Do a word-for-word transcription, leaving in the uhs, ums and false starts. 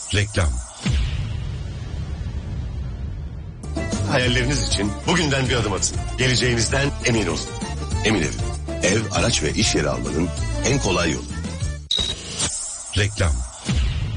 Reklam. Hayalleriniz için bugünden bir adım atın. Geleceğinizden emin olun. Emin Ev. Ev, araç ve iş yeri almanın en kolay yolu. Reklam.